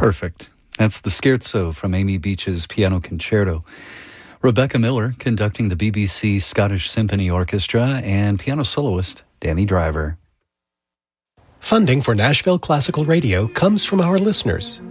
Perfect. That's the Scherzo from Amy Beach's Piano Concerto. Rebecca Miller conducting the BBC Scottish Symphony Orchestra, and piano soloist Danny Driver. Funding for Nashville Classical Radio comes from our listeners.